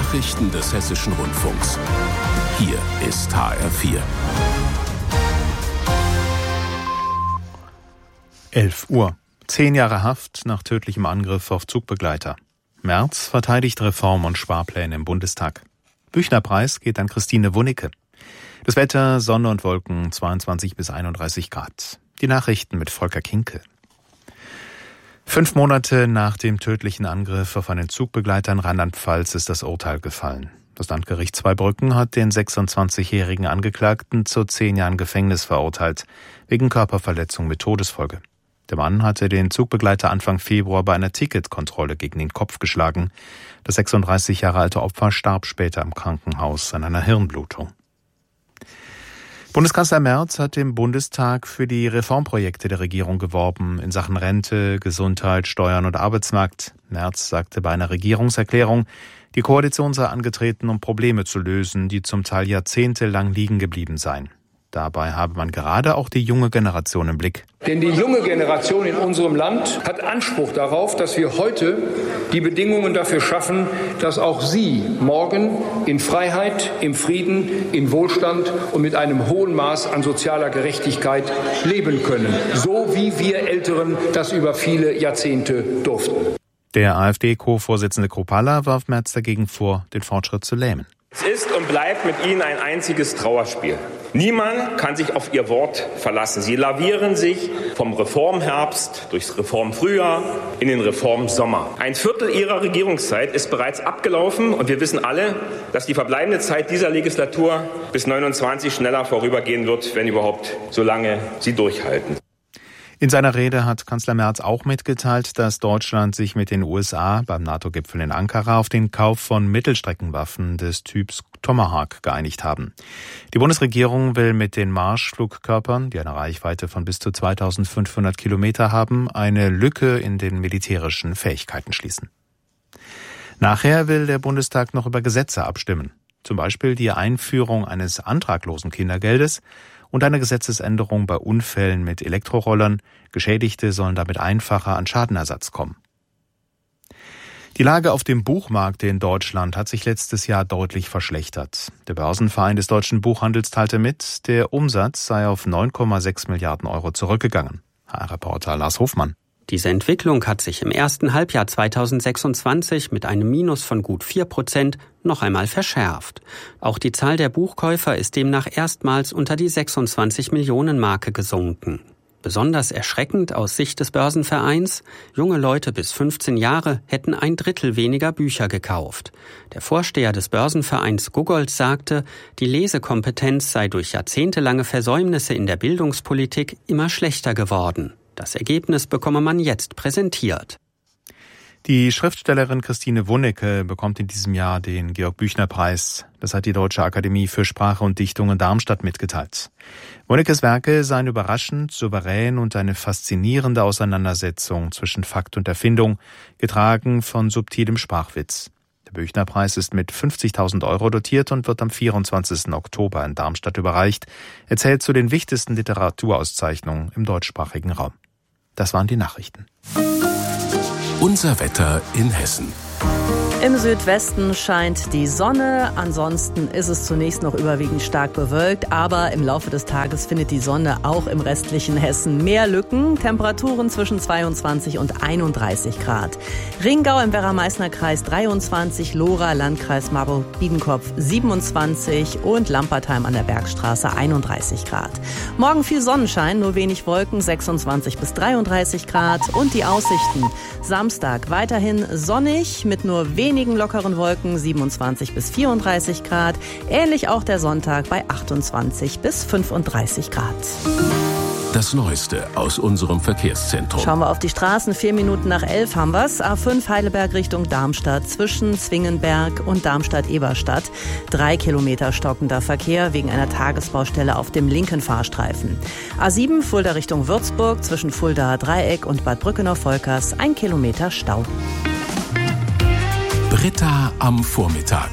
Nachrichten des Hessischen Rundfunks. Hier ist HR4. 11 Uhr. 10 Jahre Haft nach tödlichem Angriff auf Zugbegleiter. Merz verteidigt Reform- und Sparpläne im Bundestag. Büchnerpreis geht an Christine Wunicke. Das Wetter, Sonne und Wolken, 22 bis 31 Grad. Die Nachrichten mit Volker Kinkel. 5 Monate nach dem tödlichen Angriff auf einen Zugbegleiter in Rheinland-Pfalz ist das Urteil gefallen. Das Landgericht Zweibrücken hat den 26-jährigen Angeklagten zu 10 Jahren Gefängnis verurteilt, wegen Körperverletzung mit Todesfolge. Der Mann hatte den Zugbegleiter Anfang Februar bei einer Ticketkontrolle gegen den Kopf geschlagen. Das 36 Jahre alte Opfer starb später im Krankenhaus an einer Hirnblutung. Bundeskanzler Merz hat im Bundestag für die Reformprojekte der Regierung geworben in Sachen Rente, Gesundheit, Steuern und Arbeitsmarkt. Merz sagte bei einer Regierungserklärung, die Koalition sei angetreten, um Probleme zu lösen, die zum Teil jahrzehntelang liegen geblieben seien. Dabei habe man gerade auch die junge Generation im Blick. Denn die junge Generation in unserem Land hat Anspruch darauf, dass wir heute die Bedingungen dafür schaffen, dass auch sie morgen in Freiheit, im Frieden, in Wohlstand und mit einem hohen Maß an sozialer Gerechtigkeit leben können. So wie wir Älteren das über viele Jahrzehnte durften. Der AfD-Co-Vorsitzende Kruppalla warf Merz dagegen vor, den Fortschritt zu lähmen. Es ist und bleibt mit Ihnen ein einziges Trauerspiel. Niemand kann sich auf Ihr Wort verlassen. Sie lavieren sich vom Reformherbst durchs Reformfrühjahr in den Reformsommer. Ein Viertel Ihrer Regierungszeit ist bereits abgelaufen und wir wissen alle, dass die verbleibende Zeit dieser Legislatur bis 29 schneller vorübergehen wird, wenn überhaupt, solange Sie durchhalten. In seiner Rede hat Kanzler Merz auch mitgeteilt, dass Deutschland sich mit den USA beim NATO-Gipfel in Ankara auf den Kauf von Mittelstreckenwaffen des Typs Tomahawk geeinigt haben. Die Bundesregierung will mit den Marschflugkörpern, die eine Reichweite von bis zu 2500 Kilometer haben, eine Lücke in den militärischen Fähigkeiten schließen. Nachher will der Bundestag noch über Gesetze abstimmen. Zum Beispiel die Einführung eines antraglosen Kindergeldes und eine Gesetzesänderung bei Unfällen mit Elektrorollern. Geschädigte sollen damit einfacher an Schadenersatz kommen. Die Lage auf dem Buchmarkt in Deutschland hat sich letztes Jahr deutlich verschlechtert. Der Börsenverein des deutschen Buchhandels teilte mit, der Umsatz sei auf 9,6 Milliarden Euro zurückgegangen. HR-Reporter Lars Hofmann. Diese Entwicklung hat sich im ersten Halbjahr 2026 mit einem Minus von gut 4% noch einmal verschärft. Auch die Zahl der Buchkäufer ist demnach erstmals unter die 26 Millionen Marke gesunken. Besonders erschreckend aus Sicht des Börsenvereins: junge Leute bis 15 Jahre hätten 1/3 weniger Bücher gekauft. Der Vorsteher des Börsenvereins Guggold sagte, die Lesekompetenz sei durch jahrzehntelange Versäumnisse in der Bildungspolitik immer schlechter geworden. Das Ergebnis bekomme man jetzt präsentiert. Die Schriftstellerin Christine Wunicke bekommt in diesem Jahr den Georg-Büchner-Preis. Das hat die Deutsche Akademie für Sprache und Dichtung in Darmstadt mitgeteilt. Wunickes Werke seien überraschend, souverän und eine faszinierende Auseinandersetzung zwischen Fakt und Erfindung, getragen von subtilem Sprachwitz. Der Büchner-Preis ist mit 50.000 Euro dotiert und wird am 24. Oktober in Darmstadt überreicht. Er zählt zu den wichtigsten Literaturauszeichnungen im deutschsprachigen Raum. Das waren die Nachrichten. Unser Wetter in Hessen. Im Südwesten scheint die Sonne, ansonsten ist es zunächst noch überwiegend stark bewölkt, aber im Laufe des Tages findet die Sonne auch im restlichen Hessen mehr Lücken. Temperaturen zwischen 22 und 31 Grad. Ringau im Werra-Meißner-Kreis 23, Lora, Landkreis Marburg-Biedenkopf 27 und Lampertheim an der Bergstraße 31 Grad. Morgen viel Sonnenschein, nur wenig Wolken, 26 bis 33 Grad. Und die Aussichten: Samstag weiterhin sonnig mit nur wenigen lockeren Wolken, 27 bis 34 Grad. Ähnlich auch der Sonntag bei 28 bis 35 Grad. Das Neueste aus unserem Verkehrszentrum. Schauen wir auf die Straßen. 4 Minuten nach 11 haben wir's. A5 Heidelberg Richtung Darmstadt zwischen Zwingenberg und Darmstadt-Eberstadt. 3 Kilometer stockender Verkehr wegen einer Tagesbaustelle auf dem linken Fahrstreifen. A7 Fulda Richtung Würzburg zwischen Fuldaer Dreieck und Bad Brückenau-Volkers 1 Kilometer Stau. Britta am Vormittag.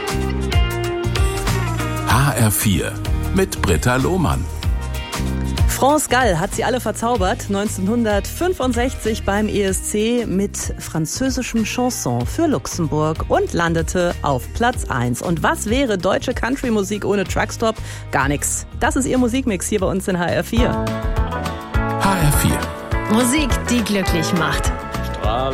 HR4 mit Britta Lohmann. France Gall hat sie alle verzaubert, 1965 beim ESC mit französischem Chanson für Luxemburg und landete auf Platz 1. Und was wäre deutsche Country-Musik ohne Truckstop? Gar nichts. Das ist ihr Musikmix hier bei uns in HR4. HR4. Musik, die glücklich macht.